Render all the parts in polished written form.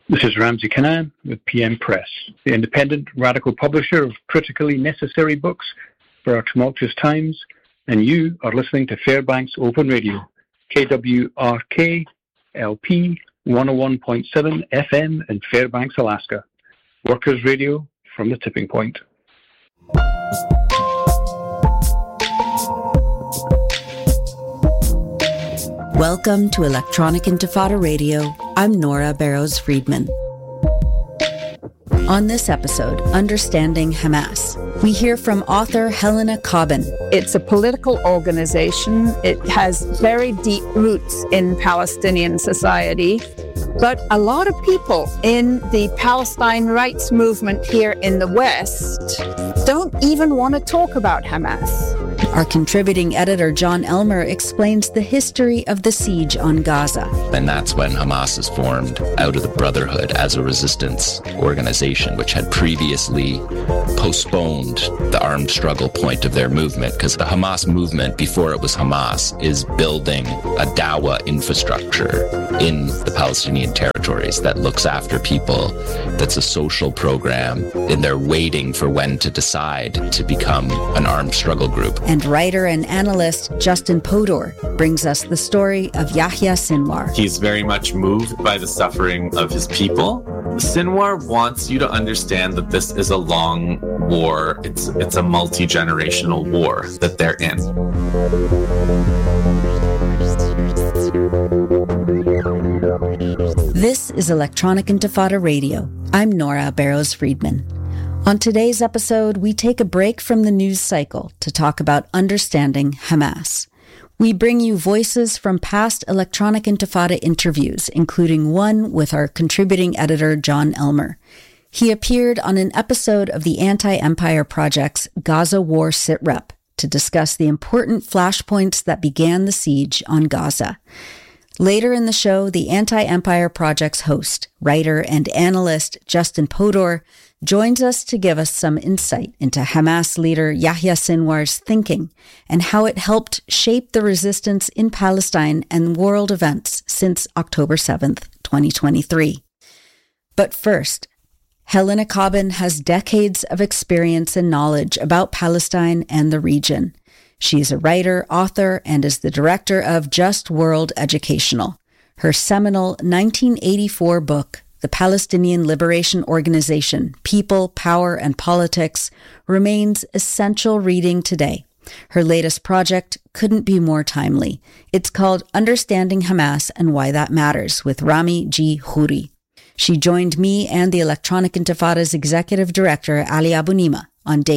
This is Ramzi Kanan with PM Press, the independent radical publisher of critically necessary books for our tumultuous times, and you are listening to Fairbanks Open Radio, KWRK LP 101.7 FM in Fairbanks, Alaska. Workers' radio from the tipping point. Welcome to Electronic Intifada Radio. I'm Nora Barrows-Friedman. On this episode, Understanding Hamas, we hear from author Helena Cobban. It's a political organization. It has very deep roots in Palestinian society. But a lot of people in the Palestine rights movement here in the West don't even want to talk about Hamas. Our contributing editor, John Elmer, explains the history of the siege on Gaza. And that's when Hamas is formed out of the Brotherhood as a resistance organization, which had previously postponed the armed struggle point of their movement, because the Hamas movement, before it was Hamas, is building a Dawa infrastructure in the Palestinian territories that looks after people. That's a social program, and they're waiting for when to decide to become an armed struggle group. And writer and analyst Justin Podor brings us the story of Yahya Sinwar. He's very much moved by the suffering of his people. Sinwar wants you to understand that this is a long war. It's a multi-generational war that they're in. This is Electronic Intifada Radio. I'm Nora Barrows-Friedman. On today's episode, we take a break from the news cycle to talk about understanding Hamas. We bring you voices from past Electronic Intifada interviews, including one with our contributing editor, John Elmer. He appeared on an episode of the Anti-Empire Project's Gaza War Sitrep to discuss the important flashpoints that began the siege on Gaza. Later in the show, the Anti-Empire Project's host, writer, and analyst Justin Podor joins us to give us some insight into Hamas leader Yahya Sinwar's thinking and how it helped shape the resistance in Palestine and world events since October 7th, 2023. But first, Helena Cobban has decades of experience and knowledge about Palestine and the region. She's a writer, author, and is the director of Just World Educational. Her seminal 1984 book, The Palestinian Liberation Organization, People, Power, and Politics, remains essential reading today. Her latest project couldn't be more timely. It's called Understanding Hamas and Why That Matters with Rami G. Khoury. She joined me and the Electronic Intifada's executive director, Ali Abunimah, on day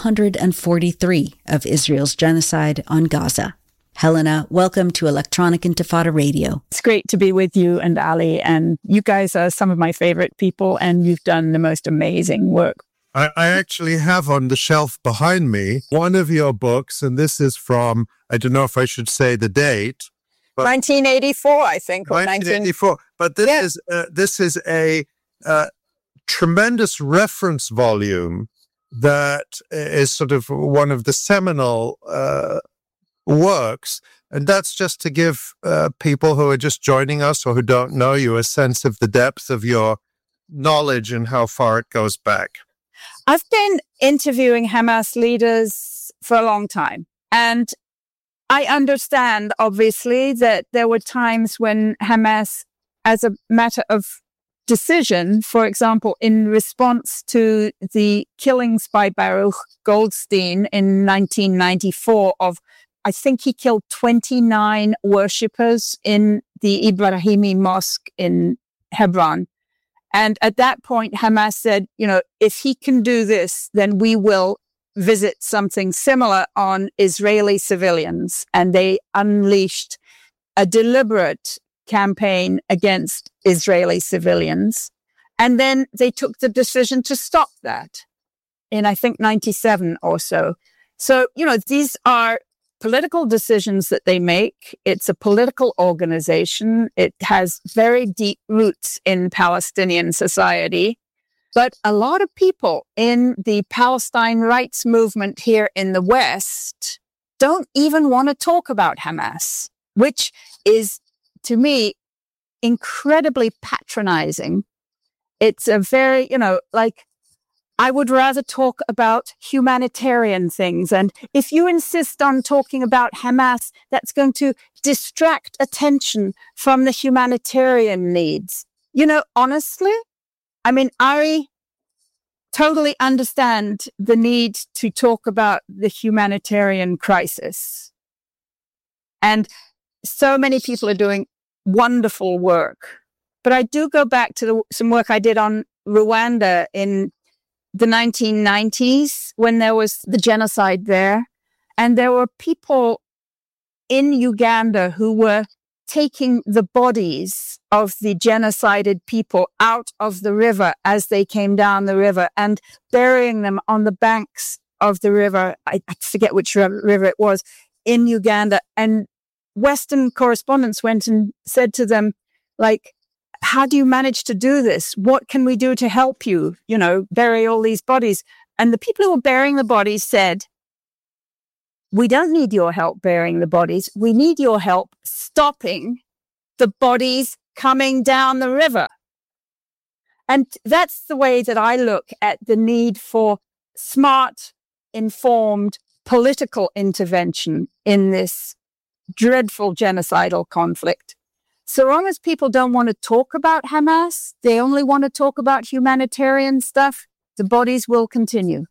243 of Israel's genocide on Gaza. Helena, welcome to Electronic Intifada Radio. It's great to be with you and Ali, and you guys are some of my favorite people, and you've done the most amazing work. I actually have on the shelf behind me one of your books, and this is from, I don't know if I should say the date. 1984, I think. Or 1984. But this is a tremendous reference volume that is sort of one of the seminal works. And that's just to give people who are just joining us or who don't know you a sense of the depth of your knowledge and how far it goes back. I've been interviewing Hamas leaders for a long time. And I understand, obviously, that there were times when Hamas, as a matter of decision, for example, in response to the killings by Baruch Goldstein in 1994 of, I think he killed 29 worshippers in the Ibrahimi Mosque in Hebron. And at that point, Hamas said, if he can do this, then we will visit something similar on Israeli civilians. And they unleashed a deliberate campaign against Israeli civilians. And then they took the decision to stop that in, I think, 97 or so. So, these are political decisions that they make. It's a political organization. It has very deep roots in Palestinian society. But a lot of people in the Palestine rights movement here in the West don't even want to talk about Hamas, which is, to me, incredibly patronizing It's a very, I would rather talk about humanitarian things. And if you insist on talking about Hamas, that's going to distract attention from the humanitarian needs. Honestly, I totally understand the need to talk about the humanitarian crisis. And so many people are doing wonderful work. But I do go back to some work I did on Rwanda in the 1990s when there was the genocide there. And there were people in Uganda who were taking the bodies of the genocided people out of the river as they came down the river and burying them on the banks of the river. I forget which river it was in Uganda. And Western correspondents went and said to them, how do you manage to do this? What can we do to help you, bury all these bodies? And the people who were burying the bodies said, we don't need your help burying the bodies. We need your help stopping the bodies coming down the river. And that's the way that I look at the need for smart, informed political intervention in this dreadful genocidal conflict. So long as people don't want to talk about Hamas, they only want to talk about humanitarian stuff, the bodies will continue.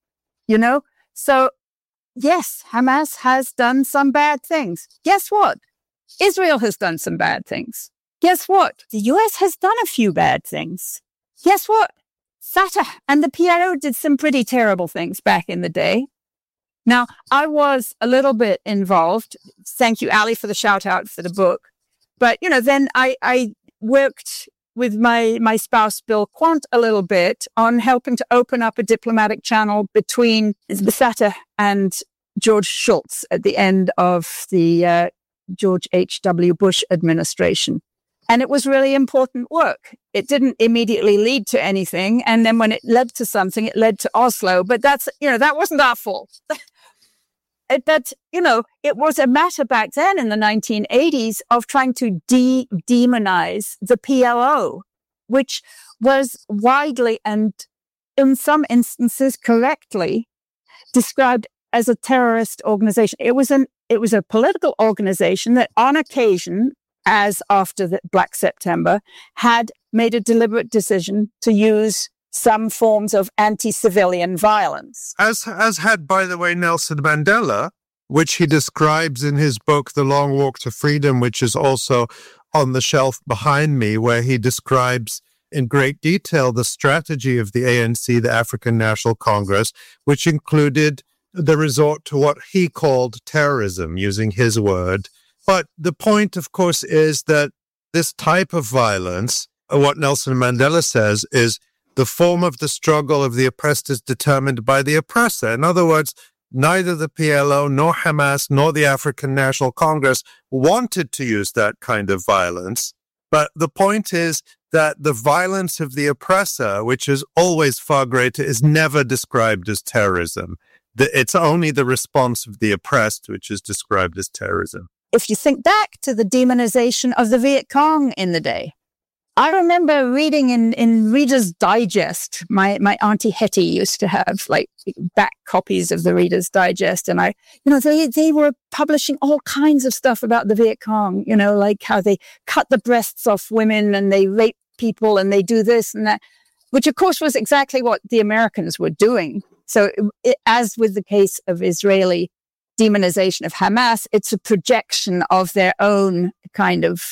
So yes, Hamas has done some bad things. Guess what? Israel has done some bad things. Guess what? The US has done a few bad things. Guess what? Fatah and the PLO did some pretty terrible things back in the day. Now, I was a little bit involved. Thank you, Ali, for the shout out for the book. But, then I worked with my spouse, Bill Quant, a little bit on helping to open up a diplomatic channel between Fatah and George Shultz at the end of the George H.W. Bush administration. And it was really important work. It didn't immediately lead to anything. And then when it led to something, it led to Oslo. But that's, that wasn't our fault. It was a matter back then in the 1980s of trying to demonize the PLO, which was widely and in some instances correctly described as a terrorist organization. It was a political organization that on occasion, as after the Black September, had made a deliberate decision to use some forms of anti-civilian violence. As had, by the way, Nelson Mandela, which he describes in his book, The Long Walk to Freedom, which is also on the shelf behind me, where he describes in great detail the strategy of the ANC, the African National Congress, which included the resort to what he called terrorism, using his word. But the point, of course, is that this type of violence, what Nelson Mandela says, is the form of the struggle of the oppressed is determined by the oppressor. In other words, neither the PLO, nor Hamas, nor the African National Congress wanted to use that kind of violence. But the point is that the violence of the oppressor, which is always far greater, is never described as terrorism. It's only the response of the oppressed which is described as terrorism. If you think back to the demonization of the Viet Cong in the day, I remember reading in Reader's Digest. My Auntie Hetty used to have back copies of the Reader's Digest, and they were publishing all kinds of stuff about the Viet Cong. Like how they cut the breasts off women and they rape people and they do this and that, which of course was exactly what the Americans were doing. So, as with the case of Israeli demonization of Hamas, it's a projection of their own kind of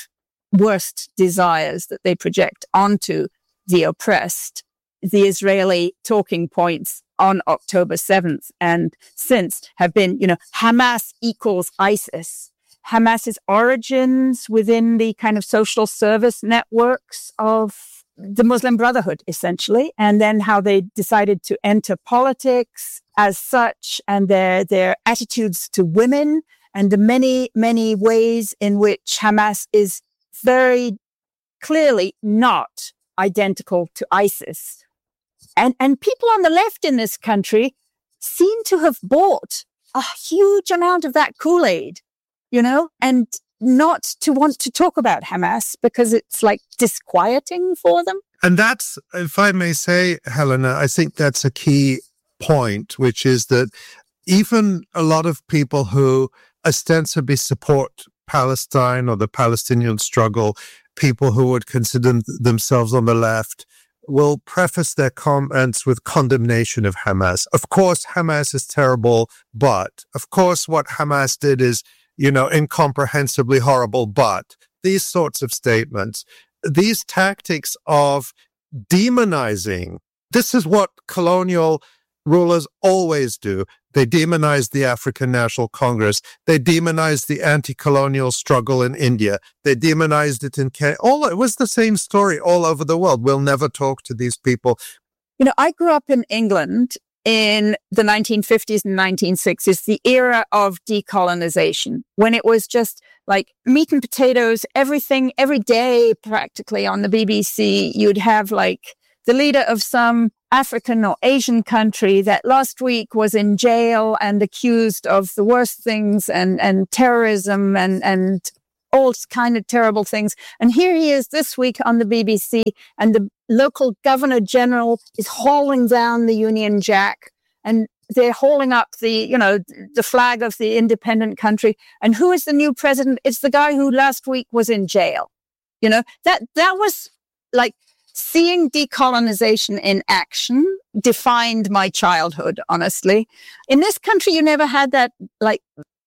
worst desires that they project onto the oppressed. The Israeli talking points on October 7th and since have been, Hamas equals ISIS. Hamas's origins within the kind of social service networks of the Muslim Brotherhood, essentially, and then how they decided to enter politics as such, and their attitudes to women, and the many, many ways in which Hamas is very clearly not identical to ISIS. And people on the left in this country seem to have bought a huge amount of that Kool-Aid, and not to want to talk about Hamas because it's disquieting for them. And that's, if I may say, Helena, I think that's a key point, which is that even a lot of people who ostensibly support Palestine or the Palestinian struggle, people who would consider themselves on the left, will preface their comments with condemnation of Hamas. Of course, Hamas is terrible, but of course, what Hamas did is, incomprehensibly horrible, but these sorts of statements, these tactics of demonizing, this is what colonial rulers always do. They demonized the African National Congress. They demonized the anti-colonial struggle in India. They demonized it in Kenya. It was the same story all over the world. We'll never talk to these people. I grew up in England in the 1950s and 1960s, the era of decolonization, when it was just like meat and potatoes, everything, every day practically on the BBC. You'd have like the leader of some African or Asian country that last week was in jail and accused of the worst things and terrorism and all kind of terrible things. And here he is this week on the BBC, and the local governor general is hauling down the Union Jack, and they're hauling up the flag of the independent country. And who is the new president? It's the guy who last week was in jail. That was like, seeing decolonization in action defined my childhood, honestly. In this country, you never had that like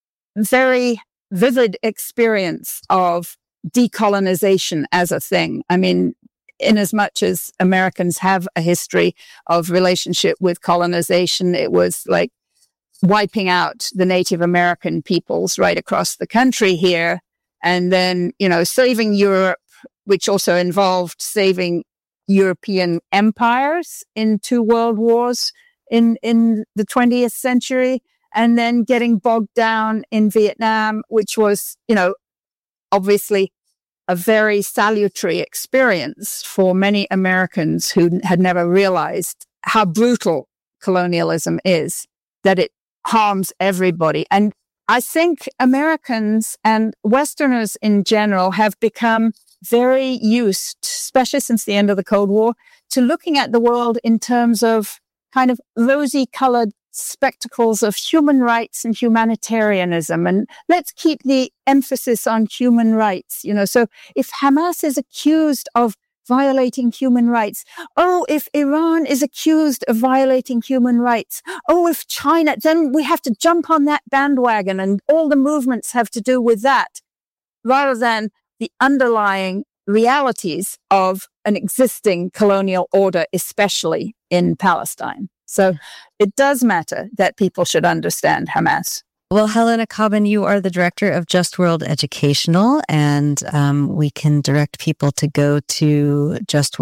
very vivid experience of decolonization as a thing. I mean, in as much as Americans have a history of relationship with colonization, it was like wiping out the Native American peoples right across the country here. And then, saving Europe, which also involved saving European empires in 2 world wars in the 20th century, and then getting bogged down in Vietnam, which was, obviously a very salutary experience for many Americans who had never realized how brutal colonialism is, that it harms everybody. And I think Americans and Westerners in general have become very used, especially since the end of the Cold War, to looking at the world in terms of kind of rosy-colored spectacles of human rights and humanitarianism. And let's keep the emphasis on human rights. So if Hamas is accused of violating human rights, if Iran is accused of violating human rights, if China, then we have to jump on that bandwagon, and all the movements have to do with that, rather than the underlying realities of an existing colonial order, especially in Palestine. So it does matter that people should understand Hamas. Well, Helena Cobban, you are the director of Just World Educational, and we can direct people to go to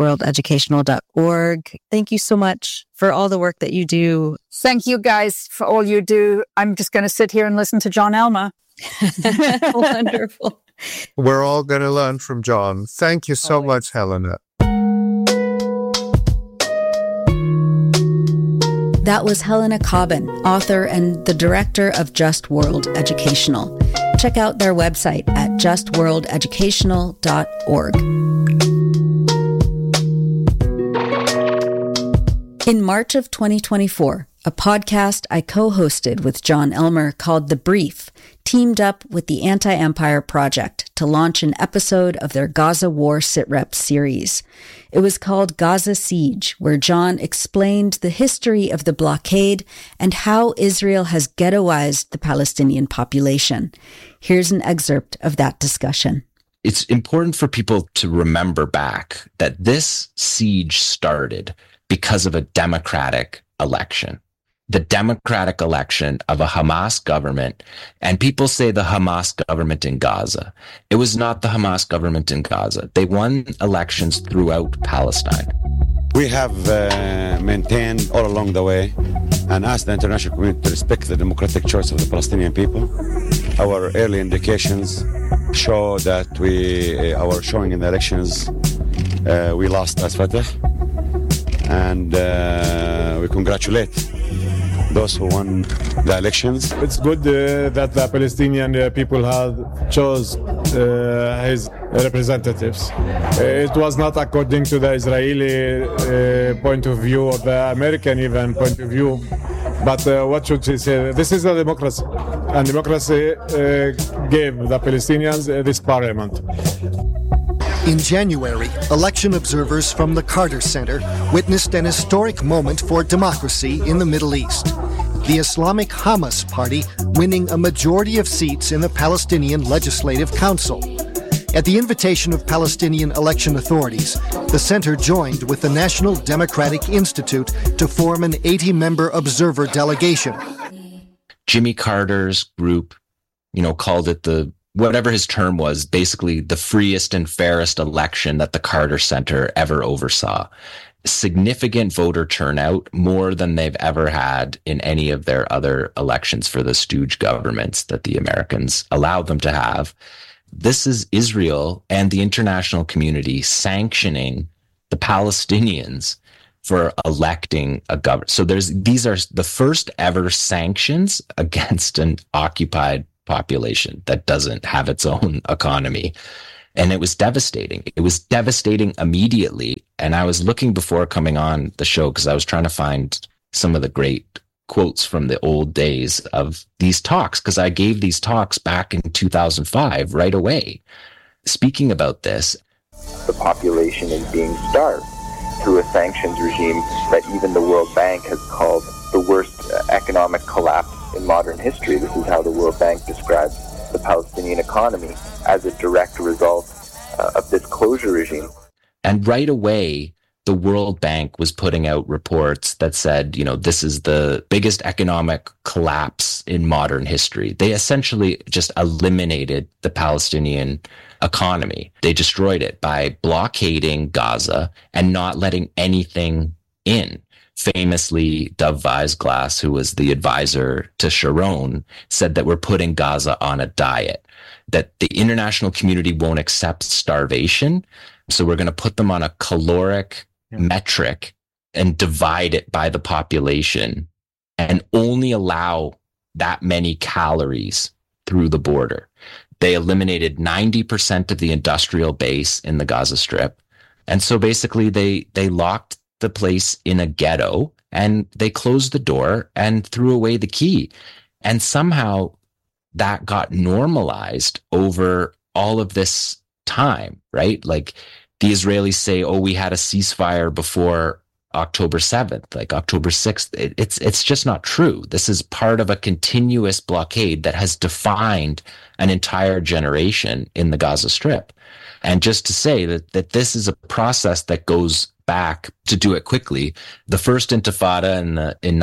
justworldeducational.org. Thank you so much for all the work that you do. Thank you guys for all you do. I'm just going to sit here and listen to John Elmer. Wonderful. We're all going to learn from John. Thank you so much, Helena. That was Helena Cobban, author and the director of Just World Educational. Check out their website at justworldeducational.org. In March of 2024, a podcast I co-hosted with John Elmer called The Brief teamed up with the Anti-Empire Project to launch an episode of their Gaza War Sitrep series. It was called Gaza Siege, where John explained the history of the blockade and how Israel has ghettoized the Palestinian population. Here's an excerpt of that discussion. It's important for people to remember back that this siege started because of a democratic election. The democratic election of a Hamas government, and people say the Hamas government in Gaza. It was not the Hamas government in Gaza. They won elections throughout Palestine. We have maintained all along the way and asked the international community to respect the democratic choice of the Palestinian people. Our early indications show that our showing in the elections, we lost as Fatah, and we congratulate those who won the elections. It's good that the Palestinian people have chose his representatives. It was not according to the Israeli point of view or the American even point of view. But what should we say? This is a democracy, and democracy gave the Palestinians this parliament. In January, election observers from the Carter Center witnessed an historic moment for democracy in the Middle East. The Islamic Hamas Party winning a majority of seats in the Palestinian Legislative Council. At the invitation of Palestinian election authorities, the center joined with the National Democratic Institute to form an 80-member observer delegation. Jimmy Carter's group, called it whatever his term was, basically the freest and fairest election that the Carter Center ever oversaw. Significant voter turnout, more than they've ever had in any of their other elections for the stooge governments that the Americans allowed them to have. This is Israel and the international community sanctioning the Palestinians for electing a government. So these are the first ever sanctions against an occupied population that doesn't have its own economy. And it was devastating. It was devastating immediately. And I was looking before coming on the show because I was trying to find some of the great quotes from the old days of these talks, because I gave these talks back in 2005 right away. Speaking about this, the population is being starved through a sanctions regime that even the World Bank has called the worst economic collapse in modern history. This is how the World Bank describes the Palestinian economy as a direct result of this closure regime. And right away, the World Bank was putting out reports that said, this is the biggest economic collapse in modern history. They essentially just eliminated the Palestinian economy. They destroyed it by blockading Gaza and not letting anything in. Famously, Dov Weisglass, who was the advisor to Sharon, said that we're putting Gaza on a diet, that the international community won't accept starvation. So we're going to put them on a caloric metric and divide it by the population and only allow that many calories through the border. They eliminated 90% of the industrial base in the Gaza Strip. And so basically they locked the place in a ghetto and they closed the door and threw away the key. And somehow that got normalized over all of this time, right? Like the Israelis say, we had a ceasefire before October 7th, like October 6th. It's just not true. This is part of a continuous blockade that has defined an entire generation in the Gaza Strip. And just to say that this is a process that goes back, to do it quickly, the first Intifada in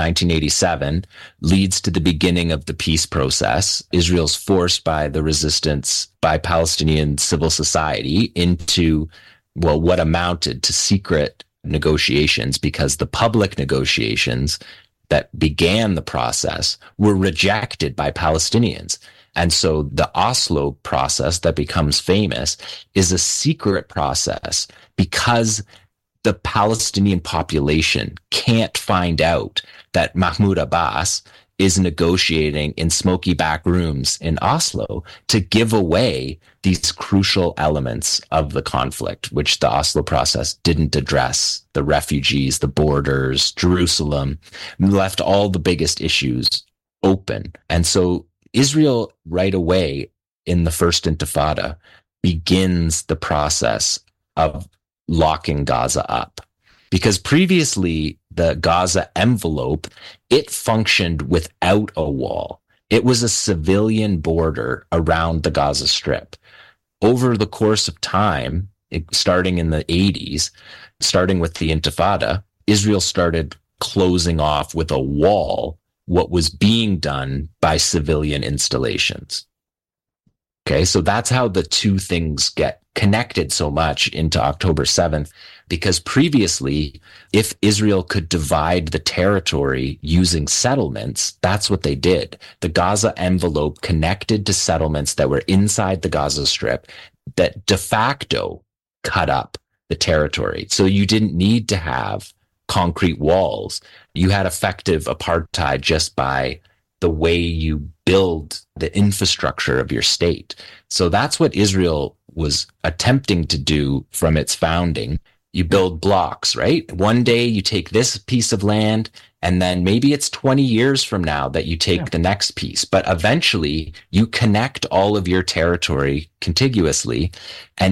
1987 leads to the beginning of the peace process. Israel's forced by the resistance by Palestinian civil society into, what amounted to secret negotiations, because the public negotiations that began the process were rejected by Palestinians. And so the Oslo process that becomes famous is a secret process because the Palestinian population can't find out that Mahmoud Abbas is negotiating in smoky back rooms in Oslo to give away these crucial elements of the conflict, which the Oslo process didn't address: the refugees, the borders, Jerusalem, left all the biggest issues open. And so Israel right away in the first Intifada begins the process of locking Gaza up, because previously the Gaza envelope, it functioned without a wall. It was a civilian border around the Gaza Strip. Over the course of time, starting in the 80s, starting with the Intifada, Israel started closing off with a wall what was being done by civilian installations. Okay, so that's how the two things get connected so much into October 7th, because previously, if Israel could divide the territory using settlements, that's what they did. The Gaza envelope connected to settlements that were inside the Gaza Strip that de facto cut up the territory. So you didn't need to have concrete walls. You had effective apartheid just by the way you build the infrastructure of your state. So that's what Israel was attempting to do from its founding. You build blocks, right? One day you take this piece of land, and then maybe it's 20 years from now that you take the next piece. But eventually you connect all of your territory contiguously. And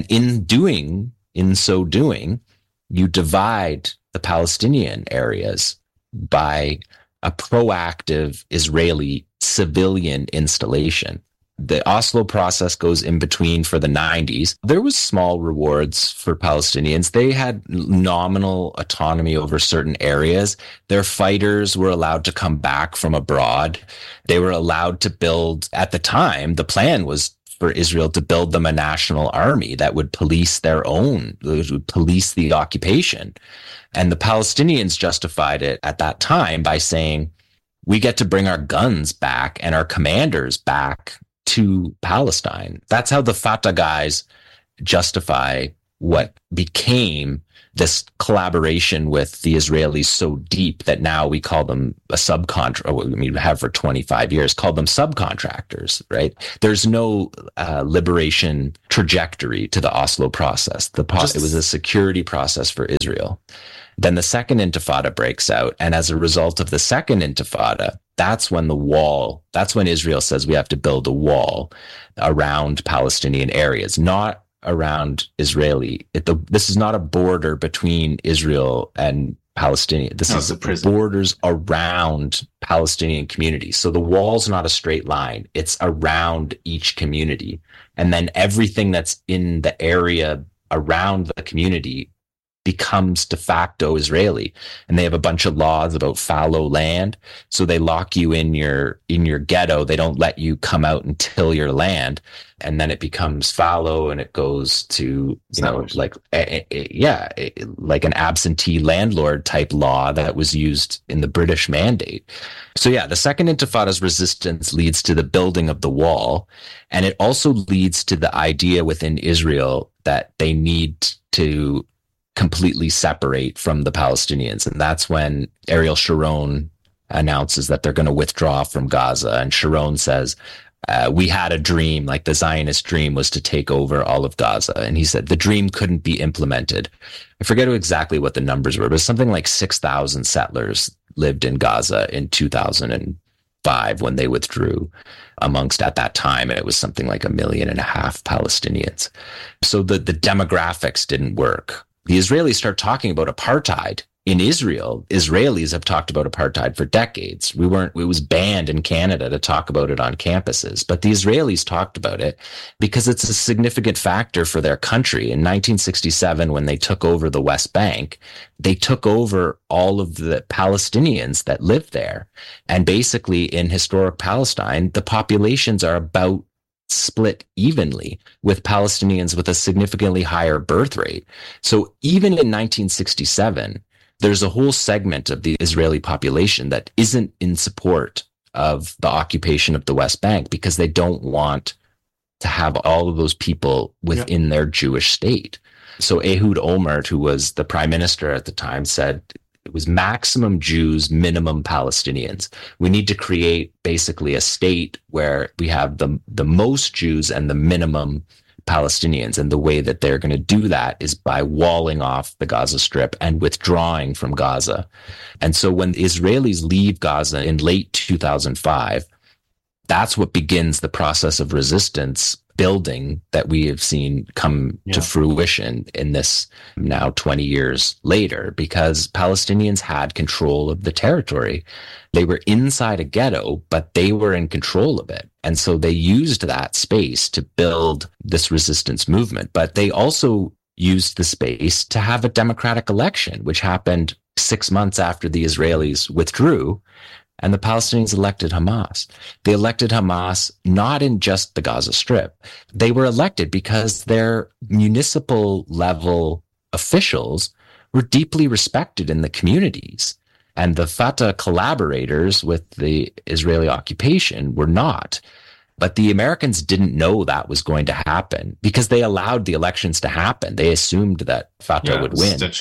in so doing, you divide the Palestinian areas by a proactive Israeli civilian installation. The Oslo process goes in between for the 90s. There was small rewards for Palestinians. They had nominal autonomy over certain areas. Their fighters were allowed to come back from abroad. They were allowed to build, at the time, the plan was for Israel to build them a national army that would police would police the occupation. And the Palestinians justified it at that time by saying, we get to bring our guns back and our commanders back to Palestine. That's how the Fatah guys justify what became this collaboration with the Israelis so deep that now we call them a subcontract. We have for 25 years called them subcontractors, right? There's no liberation trajectory to the Oslo process. It was a security process for Israel. Then the second intifada breaks out. And as a result of the second intifada, that's when Israel says we have to build a wall around Palestinian areas, not around Israeli. This is not a border between Israel and Palestinian. This is borders around Palestinian communities. So the wall's not a straight line. It's around each community. And then everything that's in the area around the community becomes de facto Israeli. And they have a bunch of laws about fallow land. So they lock you in your ghetto. They don't let you come out and till your land. And then it becomes fallow and it goes to, like an absentee landlord type law that was used in the British Mandate. So the Second Intifada's resistance leads to the building of the wall. And it also leads to the idea within Israel that they need to completely separate from the Palestinians. And that's when Ariel Sharon announces that they're going to withdraw from Gaza. And Sharon says, we had a dream, like the Zionist dream was to take over all of Gaza. And he said the dream couldn't be implemented. I forget exactly what the numbers were, but something like 6,000 settlers lived in Gaza in 2005 when they withdrew. Amongst, at that time, it was something like 1.5 million Palestinians. So the demographics didn't work. The Israelis start talking about apartheid. In Israel, Israelis have talked about apartheid for decades. It was banned in Canada to talk about it on campuses, but the Israelis talked about it because it's a significant factor for their country. In 1967, when they took over the West Bank, they took over all of the Palestinians that lived there. And basically in historic Palestine, the populations are about split evenly, with Palestinians with a significantly higher birth rate. So even in 1967, there's a whole segment of the Israeli population that isn't in support of the occupation of the West Bank because they don't want to have all of those people within their Jewish state. So Ehud Olmert, who was the prime minister at the time, said it was maximum Jews, minimum Palestinians. We need to create basically a state where we have the most Jews and the minimum Palestinians. And the way that they're going to do that is by walling off the Gaza Strip and withdrawing from Gaza. And so when the Israelis leave Gaza in late 2005, that's what begins the process of resistance building that we have seen come to fruition in this now 20 years later, because Palestinians had control of the territory. They were inside a ghetto, but they were in control of it. And so they used that space to build this resistance movement. But they also used the space to have a democratic election, which happened 6 months after the Israelis withdrew. And the Palestinians elected Hamas. They elected Hamas not in just the Gaza Strip. They were elected because their municipal level officials were deeply respected in the communities. And the Fatah collaborators with the Israeli occupation were not. But the Americans didn't know that was going to happen because they allowed the elections to happen. They assumed that Fatah would win. Stitched up.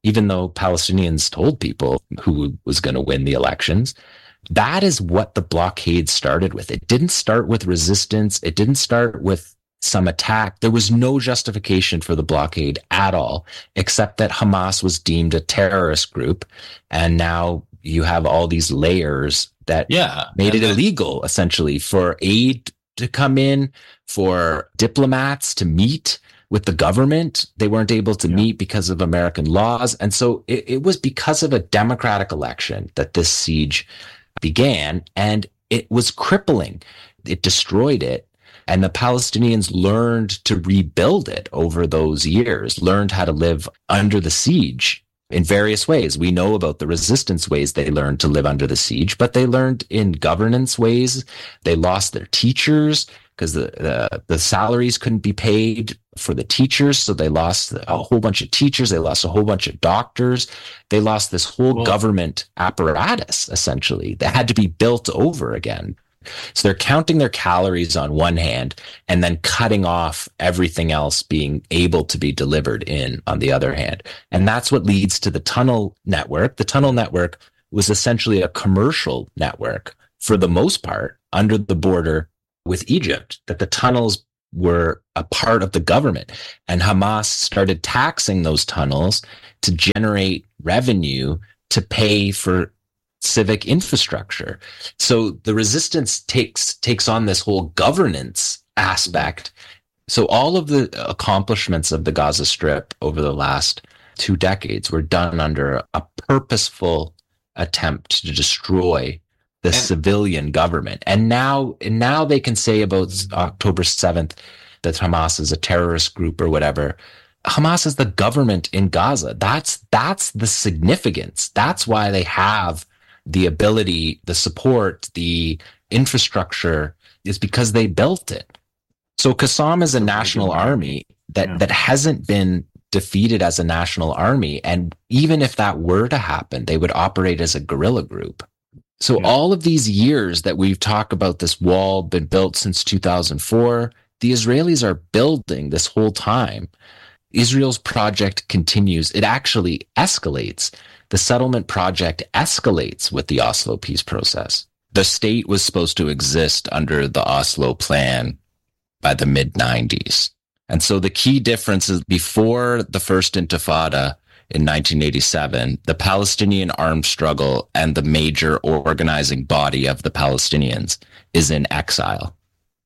even though Palestinians told people who was going to win the elections. That is what the blockade started with. It didn't start with resistance. It didn't start with some attack. There was no justification for the blockade at all, except that Hamas was deemed a terrorist group. And now you have all these layers that made it illegal, essentially, for aid to come in, for diplomats to meet with the government. They weren't able to meet because of American laws. And so it was because of a democratic election that this siege began, and it was crippling. It destroyed it. And the Palestinians learned to rebuild it over those years, learned how to live under the siege in various ways. We know about the resistance ways they learned to live under the siege, but they learned in governance ways. They lost their teachers because the salaries couldn't be paid for the teachers. So they lost a whole bunch of teachers. They lost a whole bunch of doctors. They lost this whole government apparatus, essentially, that had to be built over again. So they're counting their calories on one hand and then cutting off everything else being able to be delivered in on the other hand. And that's what leads to the tunnel network. The tunnel network was essentially a commercial network for the most part under the border with Egypt, that the tunnels were a part of the government. And Hamas started taxing those tunnels to generate revenue to pay for civic infrastructure. So the resistance takes on this whole governance aspect. So all of the accomplishments of the Gaza Strip over the last 2 decades were done under a purposeful attempt to destroy the civilian government. And now they can say about October 7th that Hamas is a terrorist group or whatever. Hamas is the government in Gaza. That's the significance. That's why they have the ability, the support, the infrastructure, is because they built it. So Qassam is a national army that hasn't been defeated as a national army. And even if that were to happen, they would operate as a guerrilla group. So all of these years that we've talked about this wall been built since 2004, the Israelis are building this whole time. Israel's project continues. It actually escalates. The settlement project escalates with the Oslo peace process. The state was supposed to exist under the Oslo plan by the mid-90s. And so the key difference is before the first Intifada in 1987, the Palestinian armed struggle and the major organizing body of the Palestinians is in exile.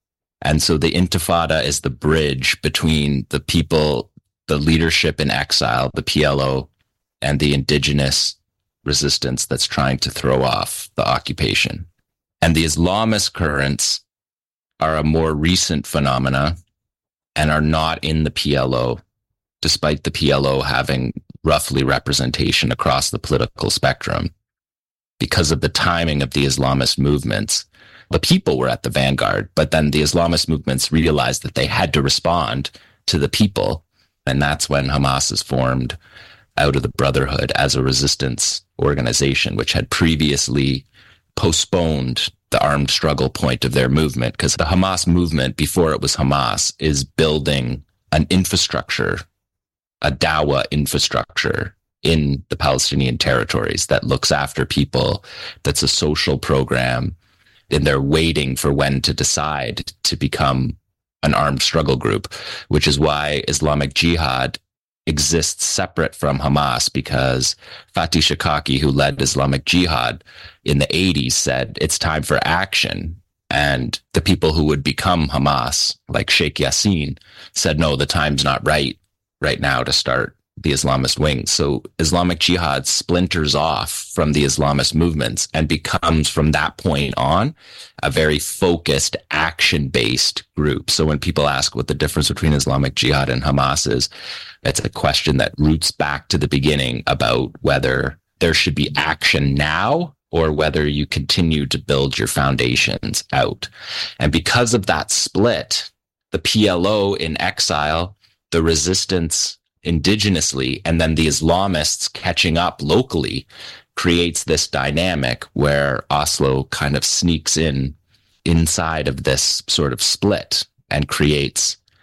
And so the Intifada is the bridge between the people, the leadership in exile, the PLO, and the indigenous resistance that's trying to throw off the occupation. And the Islamist currents are a more recent phenomena and are not in the PLO, despite the PLO having roughly representation across the political spectrum. Because of the timing of the Islamist movements, the people were at the vanguard, but then the Islamist movements realized that they had to respond to the people. And that's when Hamas is formed out of the Brotherhood as a resistance organization, which had previously postponed the armed struggle point of their movement, because the Hamas movement, before it was Hamas, is building an infrastructure, a Dawa infrastructure in the Palestinian territories that looks after people, that's a social program, and they're waiting for when to decide to become an armed struggle group, which is why Islamic Jihad exists separate from Hamas, because Fatih Shikaki, who led Islamic Jihad in the 80s, said it's time for action. And the people who would become Hamas, like Sheikh Yassin, said, no, the time's not right now to start the Islamist wing. So Islamic Jihad splinters off from the Islamist movements and becomes, from that point on, a very focused, action-based group. So when people ask what the difference between Islamic Jihad and Hamas is, it's a question that roots back to the beginning about whether there should be action now or whether you continue to build your foundations out. And because of that split, the PLO in exile, the resistance indigenously, and then the Islamists catching up locally creates this dynamic where Oslo kind of sneaks inside of this sort of split and creates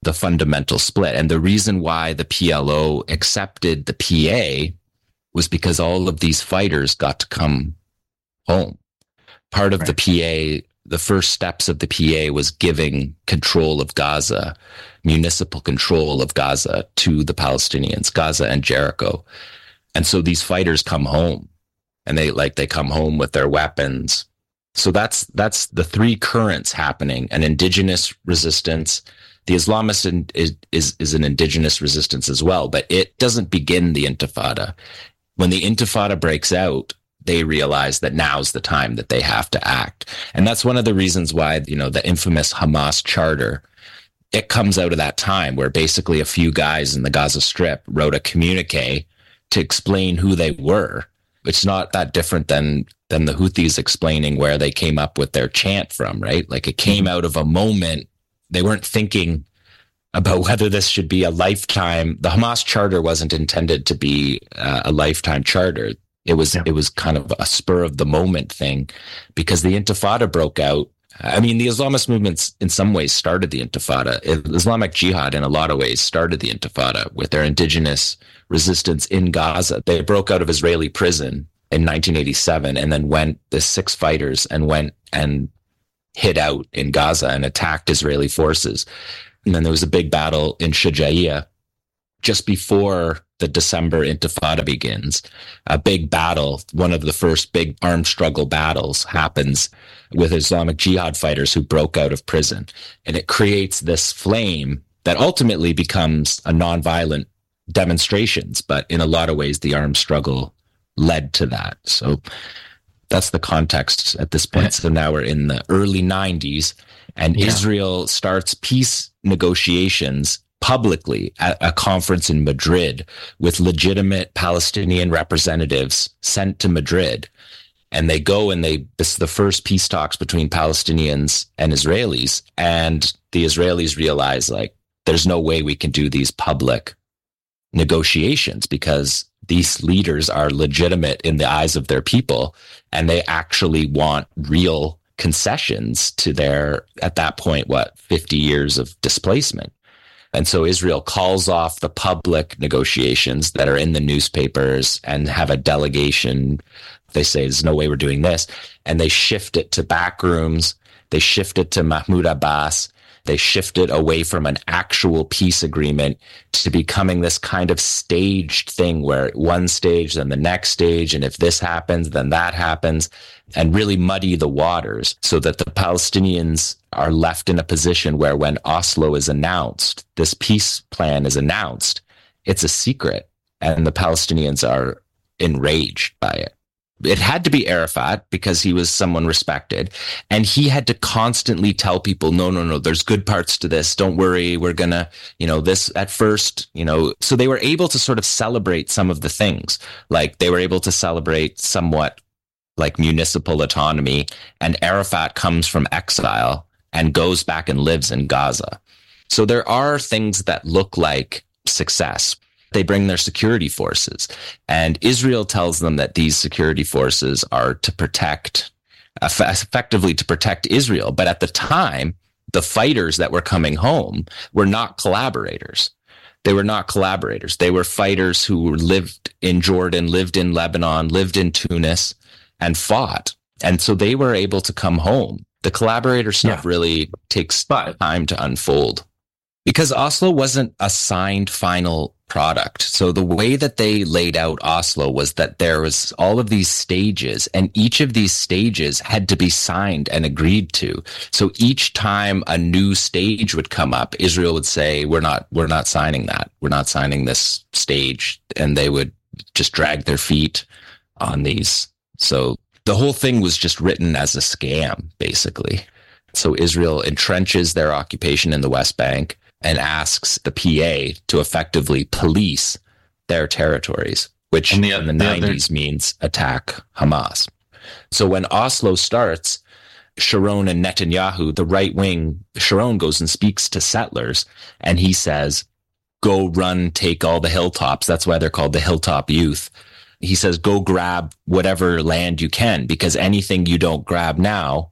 the fundamental split. And the reason why the PLO accepted the PA was because all of these fighters got to come home. Part of the PA, the first steps of the PA was giving control of Gaza, municipal control of Gaza to the Palestinians, Gaza and Jericho. And so these fighters come home, and they come home with their weapons. So that's the three currents happening: an indigenous resistance. The Islamist is an indigenous resistance as well, but it doesn't begin the Intifada. When the Intifada breaks out, they realize that now's the time that they have to act. And that's one of the reasons why, the infamous Hamas charter, it comes out of that time where basically a few guys in the Gaza Strip wrote a communique to explain who they were. It's not that different than the Houthis explaining where they came up with their chant from, right? Like, it came out of a moment. They weren't thinking about whether this should be a lifetime. The Hamas charter wasn't intended to be a lifetime charter. It was kind of a spur of the moment thing, because the Intifada broke out. I mean, the Islamist movements in some ways started the Intifada. Islamic Jihad in a lot of ways started the Intifada with their indigenous resistance in Gaza. They broke out of Israeli prison in 1987 and then the 6 fighters went and hid out in Gaza and attacked Israeli forces. And then there was a big battle in Shuja'iyya just before the December Intifada begins. A big battle, one of the first big armed struggle battles, happens with Islamic Jihad fighters who broke out of prison. And it creates this flame that ultimately becomes a nonviolent demonstrations. But in a lot of ways, the armed struggle led to that. So that's the context at this point. So now we're in the early 90s, and Israel starts peace negotiations publicly at a conference in Madrid with legitimate Palestinian representatives sent to Madrid. And they go and this is the first peace talks between Palestinians and Israelis. And the Israelis realize, like, there's no way we can do these public negotiations because these leaders are legitimate in the eyes of their people. And they actually want real concessions to their, at that point, 50 years of displacement. And so Israel calls off the public negotiations that are in the newspapers and have a delegation. They say, there's no way we're doing this. And they shift it to back rooms. They shift it to Mahmoud Abbas. They shift it away from an actual peace agreement to becoming this kind of staged thing where one stage, then the next stage, and if this happens, then that happens, and really muddy the waters so that the Palestinians are left in a position where when Oslo is announced, this peace plan is announced, it's a secret, and the Palestinians are enraged by it. It had to be Arafat because he was someone respected. And he had to constantly tell people, no, there's good parts to this. Don't worry. We're going to, this at first, so they were able to sort of celebrate some of the things. Like they were able to celebrate somewhat like municipal autonomy. And Arafat comes from exile and goes back and lives in Gaza. So there are things that look like success. They bring their security forces, and Israel tells them that these security forces are to protect, effectively to protect Israel. But at the time, the fighters that were coming home were not collaborators. They were not collaborators. They were fighters who lived in Jordan, lived in Lebanon, lived in Tunis, and fought. And so they were able to come home. The collaborator stuff really takes time to unfold. Because Oslo wasn't a signed final product. So the way that they laid out Oslo was that there was all of these stages, and each of these stages had to be signed and agreed to. So each time a new stage would come up, Israel would say, we're not signing that. We're not signing this stage. And they would just drag their feet on these. So the whole thing was just written as a scam, basically. So Israel entrenches their occupation in the West Bank and asks the PA to effectively police their territories, which in the 90s means attack Hamas. So when Oslo starts, Sharon and Netanyahu, the right wing, Sharon goes and speaks to settlers, and he says, go run, take all the hilltops. That's why they're called the Hilltop Youth. He says, go grab whatever land you can, because anything you don't grab now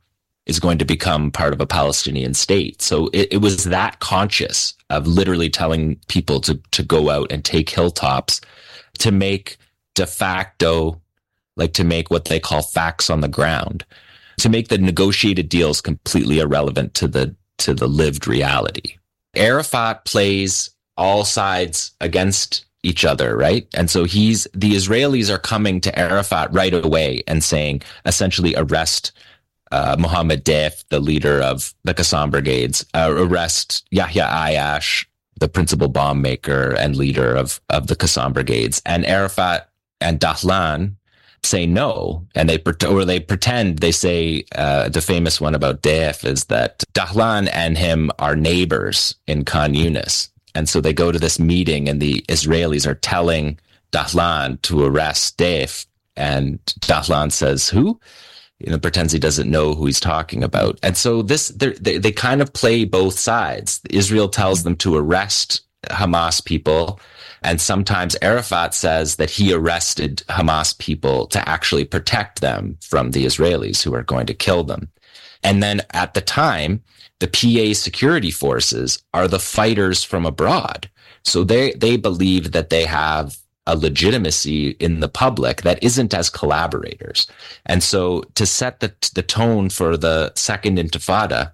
is going to become part of a Palestinian state. So it was that conscious of literally telling people to go out and take hilltops to make de facto, like to make what they call facts on the ground, to make the negotiated deals completely irrelevant to the lived reality. Arafat plays all sides against each other, right? And so the Israelis are coming to Arafat right away and saying, essentially, arrest Mohammed Deif, the leader of the Qassam brigades, arrest Yahya Ayash, the principal bomb maker and leader of the Qassam brigades. And Arafat and Dahlan say no, and they pretend, they say, the famous one about Deif is that Dahlan and him are neighbors in Khan Yunis. And so they go to this meeting and the Israelis are telling Dahlan to arrest Deif. And Dahlan says, who? Pretends he doesn't know who he's talking about. And so they kind of play both sides. Israel tells them to arrest Hamas people. And sometimes Arafat says that he arrested Hamas people to actually protect them from the Israelis who are going to kill them. And then at the time, the PA security forces are the fighters from abroad. So they believe that they have a legitimacy in the public that isn't as collaborators. And so to set the tone for the Second Intifada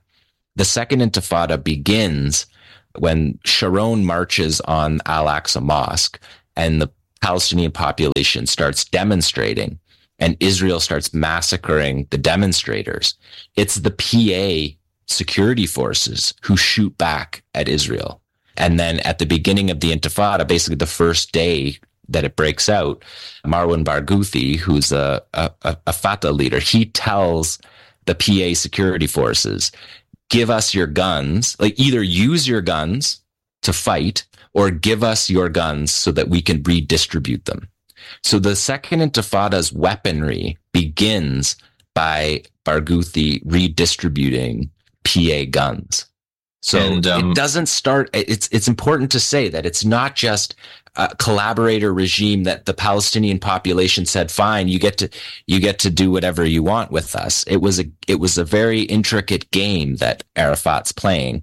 begins when Sharon marches on Al-Aqsa Mosque and the Palestinian population starts demonstrating and Israel starts massacring the demonstrators. It's the PA security forces who shoot back at Israel. And then at the beginning of the Intifada, basically the first day that it breaks out, Marwan Barghouti, who's a Fatah leader, he tells the PA security forces, give us your guns, like either use your guns to fight or give us your guns so that we can redistribute them. So the Second Intifada's weaponry begins by Barghouti redistributing PA guns. So it doesn't start, it's important to say that it's not just a collaborator regime that the Palestinian population said, fine, you get to do whatever you want with us. It was a very intricate game that Arafat's playing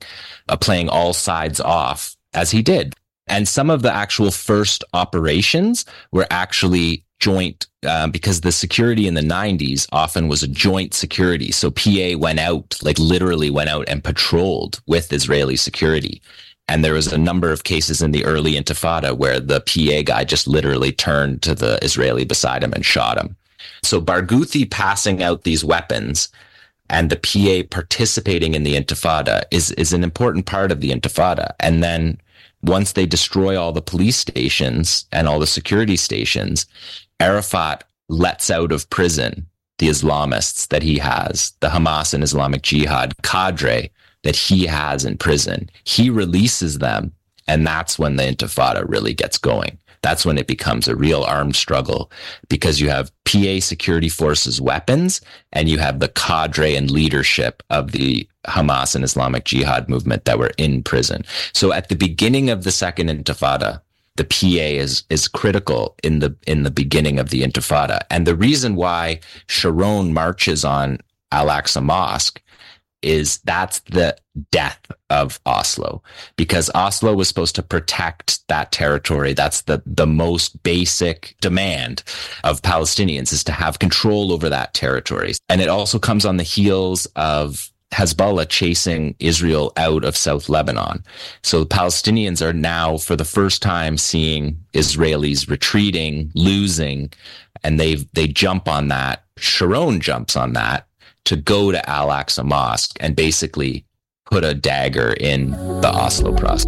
all sides off as he did. And some of the actual first operations were actually joint, because the security in the 90s often was a joint security. So PA literally went out and patrolled with Israeli security. And there was a number of cases in the early Intifada where the PA guy just literally turned to the Israeli beside him and shot him. So Barghouti passing out these weapons and the PA participating in the Intifada is an important part of the Intifada. And then once they destroy all the police stations and all the security stations, Arafat lets out of prison the Islamists that he has, the Hamas and Islamic Jihad cadre that he has in prison. He releases them, and that's when the Intifada really gets going. That's when it becomes a real armed struggle, because you have PA security forces weapons and you have the cadre and leadership of the Hamas and Islamic Jihad movement that were in prison. So at the beginning of the Second Intifada, the PA is critical in the beginning of the Intifada. And the reason why Sharon marches on Al-Aqsa Mosque is that's the death of Oslo, because Oslo was supposed to protect that territory. That's the most basic demand of Palestinians, is to have control over that territory. And it also comes on the heels of Hezbollah chasing Israel out of South Lebanon. So the Palestinians are now, for the first time, seeing Israelis retreating, losing, and they jump on that. Sharon jumps on that to go to Al-Aqsa Mosque and basically put a dagger in the Oslo process.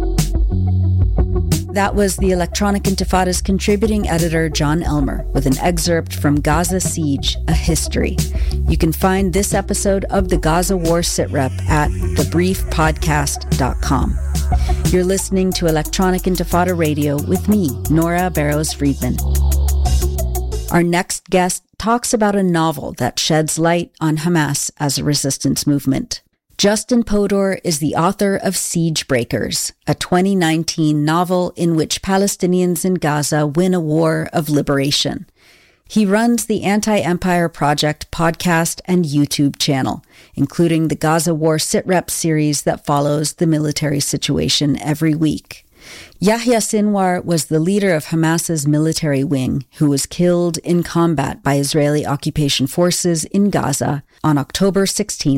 That was the Electronic Intifada's contributing editor, John Elmer, with an excerpt from Gaza Siege, A History. You can find this episode of the Gaza War Sitrep at thebriefpodcast.com. You're listening to Electronic Intifada Radio with me, Nora Barrows-Friedman. Our next guest talks about a novel that sheds light on Hamas as a resistance movement. Justin Podor is the author of Siege Breakers, a 2019 novel in which Palestinians in Gaza win a war of liberation. He runs the Anti-Empire Project podcast and YouTube channel, including the Gaza War Sitrep series that follows the military situation every week. Yahya Sinwar was the leader of Hamas's military wing, who was killed in combat by Israeli occupation forces in Gaza on October 16,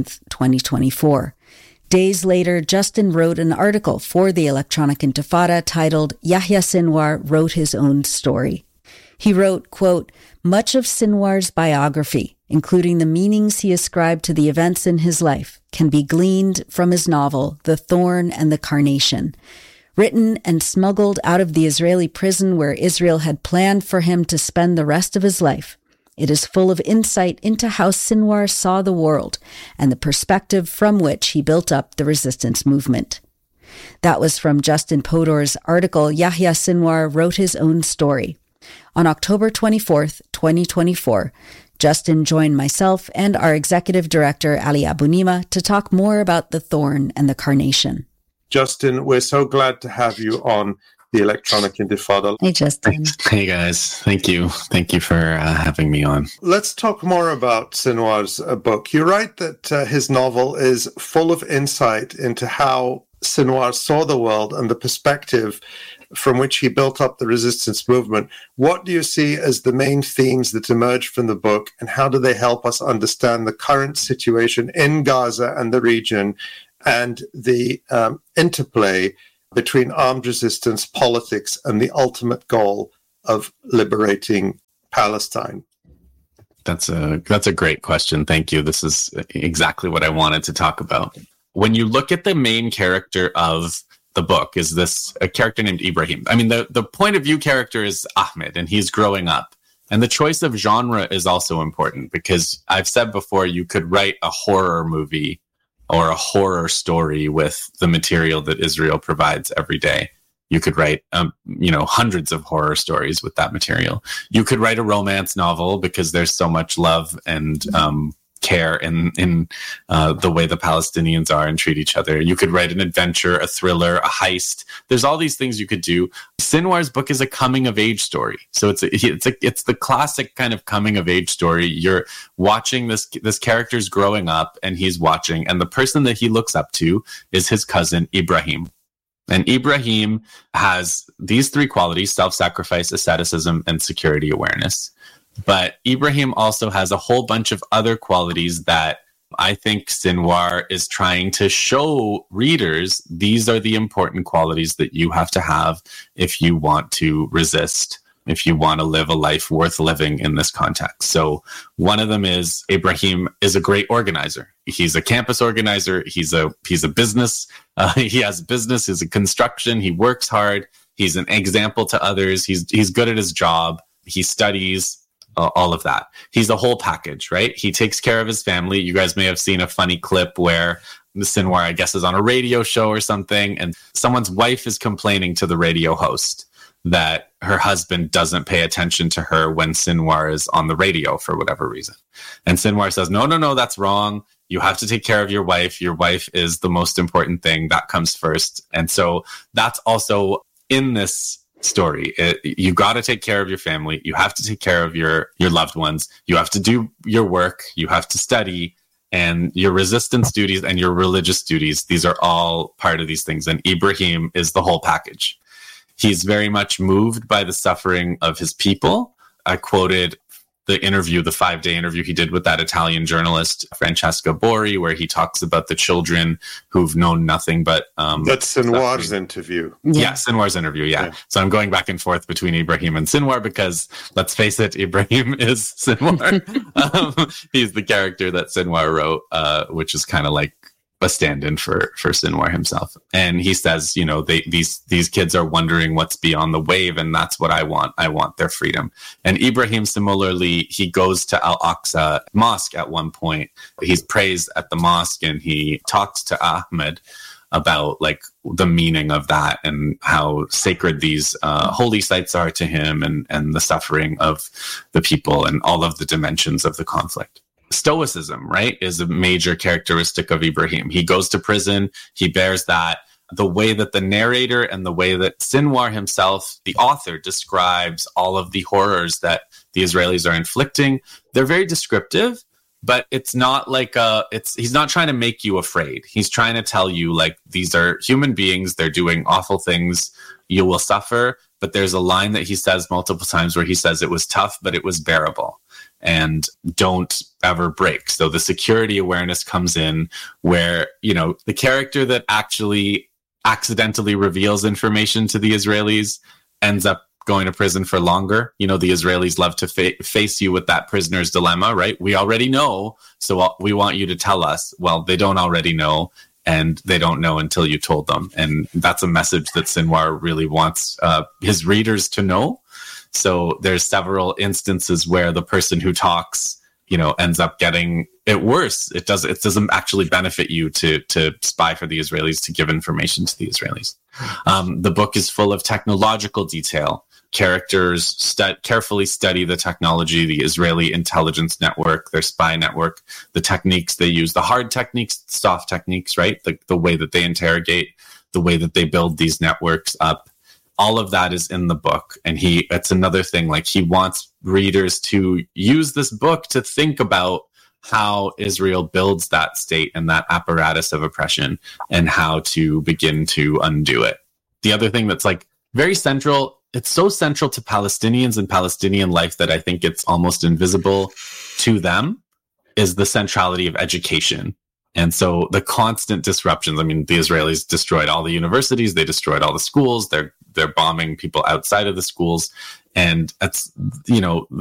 2024. Days later, Justin wrote an article for the Electronic Intifada titled Yahya Sinwar Wrote His Own Story. He wrote, quote, much of Sinwar's biography, including the meanings he ascribed to the events in his life, can be gleaned from his novel, The Thorn and the Carnation. Written and smuggled out of the Israeli prison where Israel had planned for him to spend the rest of his life, it is full of insight into how Sinwar saw the world and the perspective from which he built up the resistance movement. That was from Justin Podor's article, Yahya Sinwar Wrote His Own Story. On October 24th, 2024, Justin joined myself and our executive director, Ali Abunimah, to talk more about The Thorn and the Carnation. Justin, we're so glad to have you on the Electronic Intifada. Hey, Justin. Hey, guys. Thank you. Thank you for having me on. Let's talk more about Sinwar's book. You write that his novel is full of insight into how Sinwar saw the world and the perspective from which he built up the resistance movement. What do you see as the main themes that emerge from the book, and how do they help us understand the current situation in Gaza and the region and the interplay between armed resistance, politics, and the ultimate goal of liberating Palestine? That's a great question. Thank you. This is exactly what I wanted to talk about. When you look at the main character of the book, is this a character named Ibrahim. I mean, the point of view character is Ahmed, and he's growing up. And the choice of genre is also important, because I've said before, you could write a horror movie or a horror story with the material that Israel provides every day. You could write, hundreds of horror stories with that material. You could write a romance novel because there's so much love and care in the way the Palestinians are and treat each other. You could write an adventure, a thriller, a heist. There's all these things you could do. Sinwar's book is a coming of age story. So it's the classic kind of coming of age story. You're watching this character's growing up, and he's watching, and the person that he looks up to is his cousin Ibrahim. And Ibrahim has these three qualities: self-sacrifice, asceticism, and security awareness. But Ibrahim also has a whole bunch of other qualities that I think Sinwar is trying to show readers. These are the important qualities that you have to have if you want to resist, if you want to live a life worth living in this context. So one of them is Ibrahim is a great organizer. He's a campus organizer. He's a business. He has business. He's a construction. He works hard. He's an example to others. He's good at his job. He studies. All of that. He's the whole package, right? He takes care of his family. You guys may have seen a funny clip where Sinwar, I guess, is on a radio show or something, and someone's wife is complaining to the radio host that her husband doesn't pay attention to her when Sinwar is on the radio for whatever reason. And Sinwar says, no, that's wrong. You have to take care of your wife. Your wife is the most important thing. That comes first. And so that's also in this story. You got to take care of your family. You have to take care of your loved ones. You have to do your work. You have to study, and your resistance duties and your religious duties. These are all part of these things. And Ibrahim is the whole package. He's very much moved by the suffering of his people. I quoted the 5-day interview he did with that Italian journalist, Francesca Borri, where he talks about the children who've known nothing but... That's Sinwar's interview. Yeah, Sinwar's interview, yeah. So I'm going back and forth between Ibrahim and Sinwar because, let's face it, Ibrahim is Sinwar. He's the character that Sinwar wrote, which is kind of like a stand-in for Sinwar himself. And he says, these kids are wondering what's beyond the wave, and that's what I want. I want their freedom. And Ibrahim, similarly, he goes to Al-Aqsa Mosque at one point. He's praised at the mosque, and he talks to Ahmed about like the meaning of that and how sacred these holy sites are to him, and the suffering of the people and all of the dimensions of the conflict. Stoicism, right, is a major characteristic of Ibrahim. He goes to prison. He bears that. The way that the narrator and the way that Sinwar himself, the author, describes all of the horrors that the Israelis are inflicting. They're very descriptive, but it's not like he's not trying to make you afraid. He's trying to tell you, like, these are human beings. They're doing awful things. You will suffer. But there's a line that he says multiple times where he says it was tough, but it was bearable, and don't ever break. So the security awareness comes in where, you know, the character that actually accidentally reveals information to the Israelis ends up going to prison for longer. You know, the Israelis love to face you with that prisoner's dilemma, right? We already know, so we want you to tell us. Well, they don't already know, and they don't know until you told them. And that's a message that Sinwar really wants his readers to know. So there's several instances where the person who talks, you know, ends up getting it worse. It doesn't actually benefit you to spy for the Israelis, to give information to the Israelis. The book is full of technological detail. Characters carefully study the technology, the Israeli intelligence network, their spy network, the techniques they use, the hard techniques, soft techniques, right? The way that they interrogate, the way that they build these networks up. All of that is in the book. And it's another thing, like, he wants readers to use this book to think about how Israel builds that state and that apparatus of oppression, and how to begin to undo it. The other thing that's, like, very central, it's so central to Palestinians and Palestinian life that I think it's almost invisible to them, is the centrality of education. And so the constant disruptions, I mean, the Israelis destroyed all the universities, they destroyed all the schools, they're bombing people outside of the schools. And it's, you know,